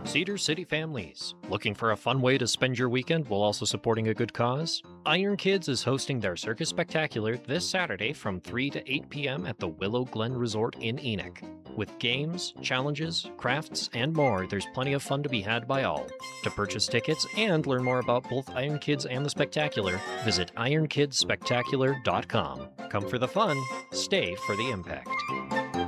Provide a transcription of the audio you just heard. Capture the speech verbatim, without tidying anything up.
Cedar City families, looking for a fun way to spend your weekend while also supporting a good cause? Iron Kids is hosting their Circus Spectacular this Saturday from three to eight p m at the Willow Glen Resort in Enoch. With games, challenges, crafts, and more, there's plenty of fun to be had by all. To purchase tickets and learn more about both Iron Kids and the Spectacular, visit iron kids spectacular dot com. Come for the fun, stay for the impact.